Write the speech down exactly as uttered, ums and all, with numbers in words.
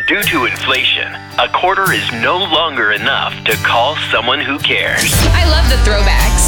Due to inflation, a quarter is no longer enough to call someone who cares. I love the throwbacks.